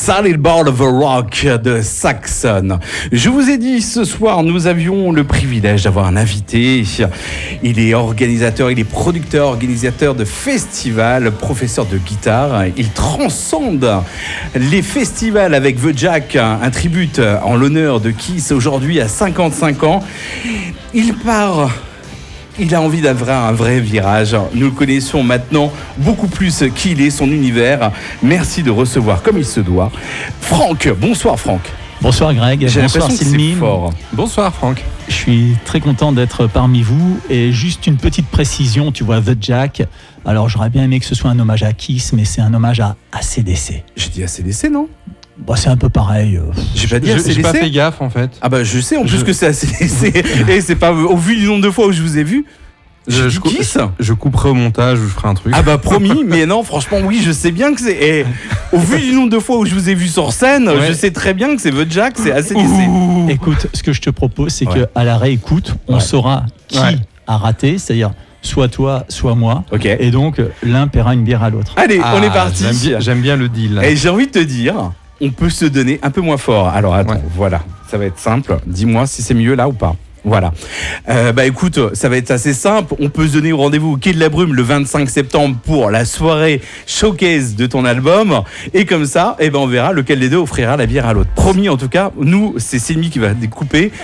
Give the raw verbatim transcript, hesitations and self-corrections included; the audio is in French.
Solid Ball of Rock de Saxon. Je vous ai dit, ce soir, nous avions le privilège d'avoir un invité. Il est organisateur, il est producteur, organisateur de festivals, professeur de guitare. Il transcende les festivals avec The Jack, un tribute en l'honneur de Kiss aujourd'hui à cinquante-cinq ans. Il part... Il a envie d'avoir un vrai virage. Nous le connaissons maintenant beaucoup plus qu'il est, son univers. Merci de recevoir comme il se doit Franck. Bonsoir Franck. Bonsoir Greg. J'ai Bonsoir Sylvie. Bonsoir Franck. Je suis très content d'être parmi vous. Et juste une petite précision, tu vois, The Jack. Alors j'aurais bien aimé que ce soit un hommage à Kiss, mais c'est un hommage à A C D C. J'ai dit A C D C, non ? Bon, c'est un peu pareil. J'ai pas dit A C D C. J'ai pas fait gaffe en fait. Ah bah je sais en plus je... que c'est A C D C. Et c'est pas au vu du nombre de fois où je vous ai vu. Je, je, Kiss. je couperai au montage ou je ferai un truc. Ah bah promis, mais non, franchement, oui, je sais bien que c'est. Et au vu du nombre de fois où je vous ai vu sur scène, ouais. Je sais très bien que c'est The Jack, c'est A C D C. Ouh. Écoute, ce que je te propose, c'est ouais. qu'à la réécoute, on ouais. saura qui ouais. a raté, c'est-à-dire soit toi, soit moi. Okay. Et donc, l'un paiera une bière à l'autre. Allez, ah, on est parti. J'aime bien, j'aime bien le deal. Et j'ai envie de te dire, on peut se donner un peu moins fort. Alors attends, ouais. voilà, ça va être simple. Dis-moi si c'est mieux là ou pas. Voilà. Euh, bah écoute, ça va être assez simple. On peut se donner rendez-vous au Quai de la Brume le vingt-cinq septembre pour la soirée showcase de ton album. Et comme ça, eh ben on verra lequel des deux offrira la bière à l'autre. Promis en tout cas, nous, c'est Sylvie qui va découper.